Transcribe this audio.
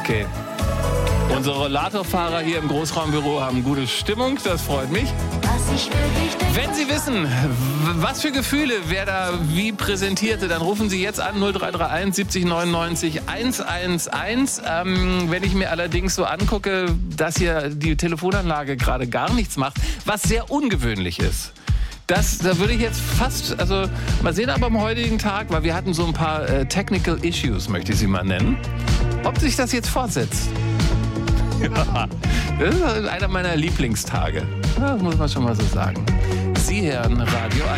Okay. Unsere Rollatorfahrer hier im Großraumbüro haben gute Stimmung, das freut mich. Wenn Sie wissen, was für Gefühle wer da wie präsentierte, dann rufen Sie jetzt an 0331 70 99 111. Wenn ich mir allerdings so angucke, dass hier die Telefonanlage gerade gar nichts macht, was sehr ungewöhnlich ist. Da würde ich jetzt fast, also mal sehen aber am heutigen Tag, weil wir hatten so ein paar Technical Issues, möchte ich sie mal nennen, ob sich das jetzt fortsetzt. Ja, das ist einer meiner Lieblingstage. Das muss man schon mal so sagen. Sie hören Radio 1.